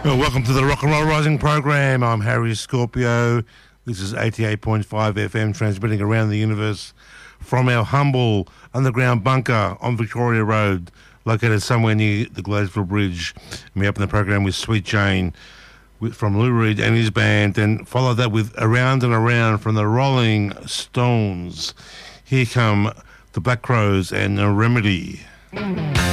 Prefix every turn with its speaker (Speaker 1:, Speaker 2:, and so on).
Speaker 1: Well, welcome to the Rock and Roll Rising program. I'm Harry Scorpio. This is 88.5 FM, transmitting around the universe from our humble underground bunker on Victoria Road, located somewhere near the Gladesville Bridge. And we open the program with Sweet Jane from Lou Reed and his band, and follow that with Around and Around from the Rolling Stones. Here come the Black Crowes and Remedy.